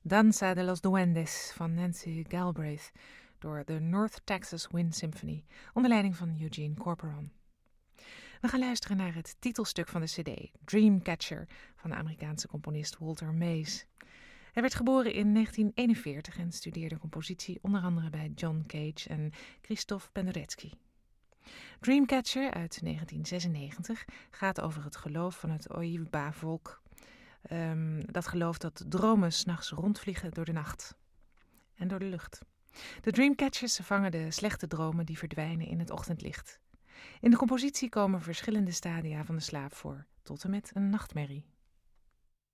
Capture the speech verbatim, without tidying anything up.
Danza de los Duendes van Nancy Galbraith door de North Texas Wind Symphony onder leiding van Eugene Corporon. We gaan luisteren naar het titelstuk van de cd, Dreamcatcher, van de Amerikaanse componist Walter Mays. Hij werd geboren in negentien eenenveertig en studeerde compositie onder andere bij John Cage en Krzysztof Penderecki. Dreamcatcher uit negentien zesennegentig gaat over het geloof van het Oiba-volk. Um, dat gelooft dat dromen 's nachts rondvliegen door de nacht en door de lucht. De Dreamcatchers vangen de slechte dromen die verdwijnen in het ochtendlicht. In de compositie komen verschillende stadia van de slaap voor, tot en met een nachtmerrie.